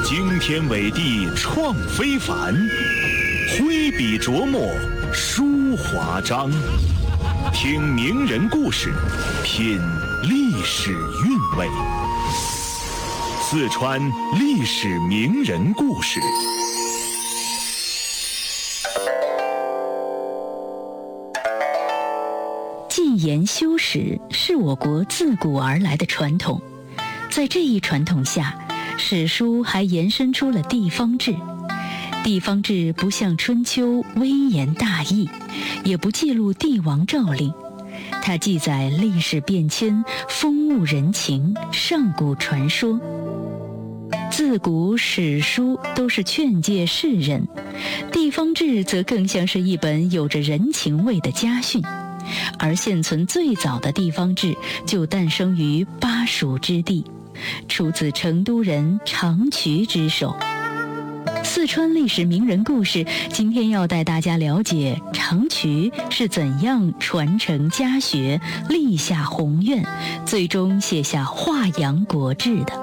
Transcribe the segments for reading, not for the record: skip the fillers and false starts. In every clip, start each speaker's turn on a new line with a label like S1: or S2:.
S1: 惊天伟地创非凡，挥笔琢磨书华章。听名人故事，品历史韵味。四川历史名人故事。
S2: 记言修史是我国自古而来的传统，在这一传统下，史书还延伸出了地方志。地方志不像春秋微言大义，也不记录帝王诏令，它记载历史变迁、风物人情、上古传说。自古史书都是劝诫世人，地方志则更像是一本有着人情味的家训。而现存最早的地方志就诞生于巴蜀之地，出自成都人长渠之手。四川历史名人故事，今天要带大家了解长渠是怎样传承家学、立下宏愿，最终写下《华阳国志》的。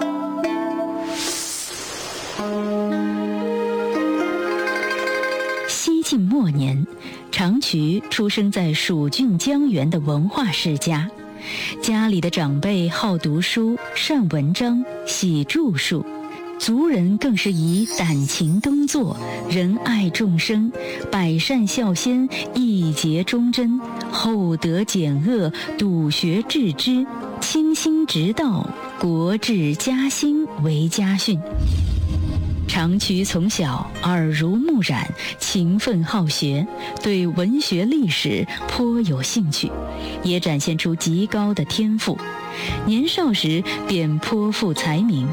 S2: 西晋末年，长渠出生在蜀郡江源的文化世家，家里的长辈好读书、善文章、喜著述，族人更是以胆勤耕作、仁爱众生、百善孝先、义节忠贞、厚德简恶、笃学致知、清心直道、国治家兴为家训。长渠从小耳濡目染，勤奋好学，对文学历史颇有兴趣，也展现出极高的天赋。年少时便颇负才名。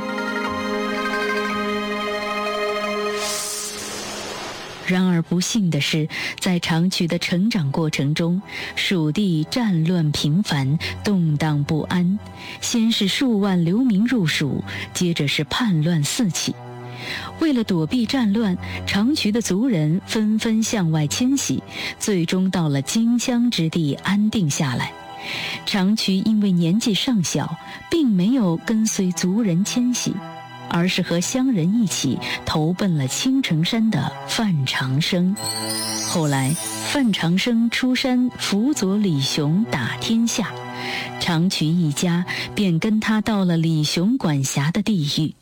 S2: 然而不幸的是，在长渠的成长过程中，蜀地战乱频繁，动荡不安。先是数万流民入蜀，接着是叛乱四起。为了躲避战乱，长渠的族人纷纷向外迁徙，最终到了荆襄之地安定下来。长渠因为年纪尚小，并没有跟随族人迁徙，而是和乡人一起投奔了青城山的范长生。后来范长生出山辅佐李雄打天下，长渠一家便跟他到了李雄管辖的地域。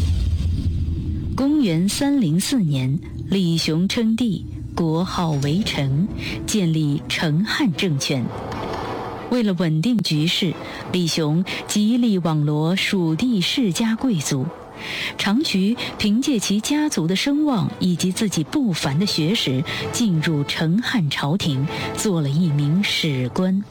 S2: 公元304年，李雄称帝，国号为成，建立成汉政权。为了稳定局势，李雄极力网罗蜀地世家贵族。长渠凭借其家族的声望以及自己不凡的学识，进入成汉朝廷，做了一名史官。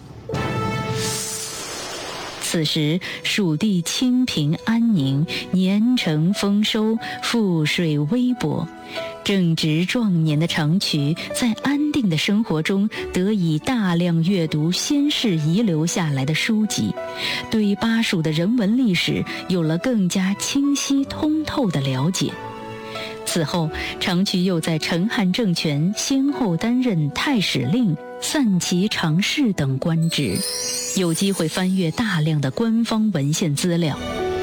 S2: 此时蜀地清平安宁，年成丰收，赋税微薄。正值壮年的长渠在安定的生活中得以大量阅读先世遗留下来的书籍，对巴蜀的人文历史有了更加清晰通透的了解。此后，长渠又在成汉政权先后担任太史令、散骑常侍等官职，有机会翻阅大量的官方文献资料。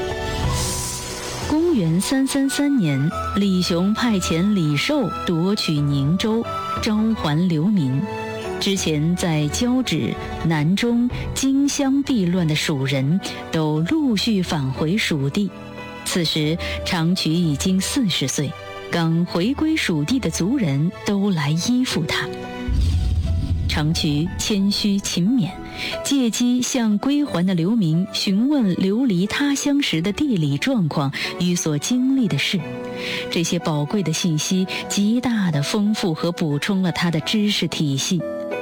S2: 公元333年，李雄派遣李寿夺取宁州，召还流民。之前在交趾、南中、荆襄避乱的蜀人都陆续返回蜀地。此时长渠已经40岁，刚回归蜀地的族人都来依附他。长渠谦虚勤勉，借机向归还的流民询问流离他乡时的地理状况与所经历的事。这些宝贵的信息极大地丰富和补充了他的知识体系。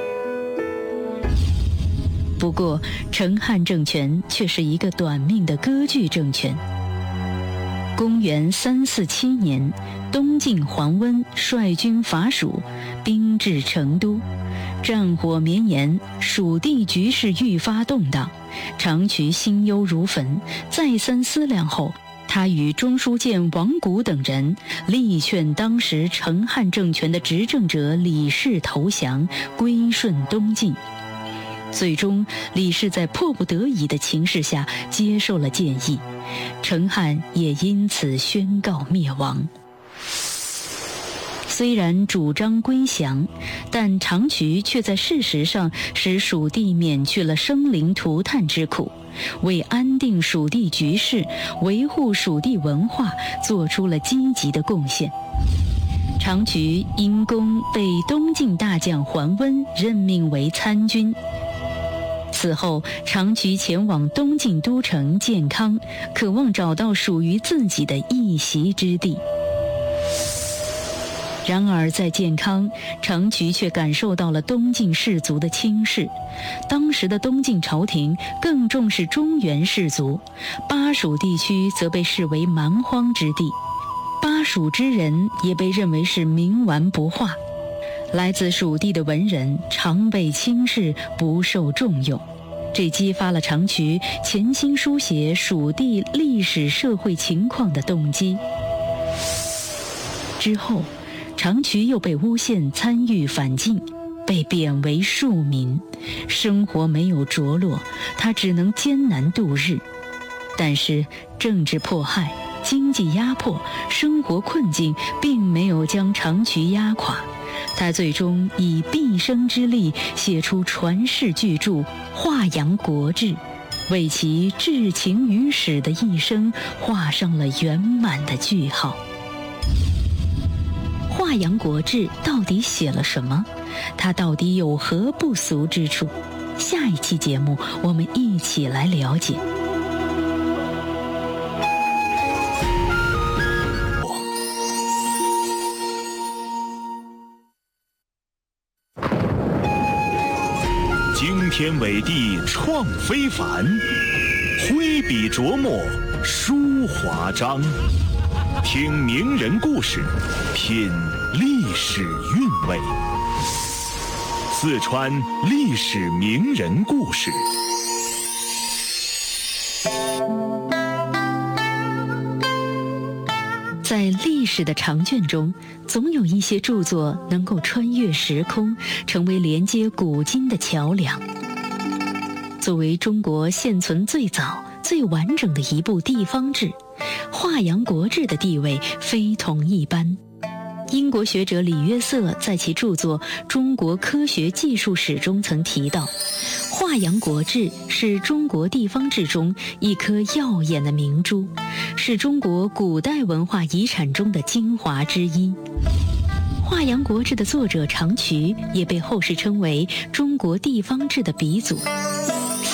S2: 不过，成汉政权却是一个短命的割据政权。公元347年，东晋桓温率军伐蜀，兵至成都。战火绵延，蜀地局势愈发动荡，长渠心忧如焚，再三思量后，他与中书监王谷等人力劝当时成汉政权的执政者李氏投降，归顺东晋。 最终，李氏在迫不得已的情势下接受了建议，成汉也因此宣告灭亡。虽然主张归降，但长渠却在事实上使蜀地免去了生灵涂炭之苦，为安定蜀地局势、维护蜀地文化做出了积极的贡献。长渠因功被东晋大将桓温任命为参军。此后，长渠前往东晋都城建康，渴望找到属于自己的一席之地。然而在建康，长渠却感受到了东晋士族的轻视。当时的东晋朝廷更重视中原士族，巴蜀地区则被视为蛮荒之地，巴蜀之人也被认为是冥顽不化。来自蜀地的文人常被轻视，不受重用，这激发了长渠潜心书写蜀地历史社会情况的动机。之后，长渠又被诬陷参与反晋，被贬为庶民，生活没有着落，他只能艰难度日。但是政治迫害、经济压迫、生活困境并没有将长渠压垮，他最终以毕生之力写出传世巨著《华阳国志》，为其至情于史的一生画上了圆满的句号。《华阳国志》到底写了什么？它到底有何不俗之处？下一期节目我们一起来了解。
S1: 惊天伟地创非凡，挥笔琢磨书华章。听名人故事，品历史韵味。四川历史名人故事。
S2: 在历史的长卷中，总有一些著作能够穿越时空，成为连接古今的桥梁。作为中国现存最早、最完整的一部地方志，《华阳国志》的地位非同一般。英国学者李约瑟在其著作《中国科学技术史》中曾提到，《华阳国志》是中国地方志中一颗耀眼的明珠，是中国古代文化遗产中的精华之一。《华阳国志》的作者长渠也被后世称为中国地方志的鼻祖。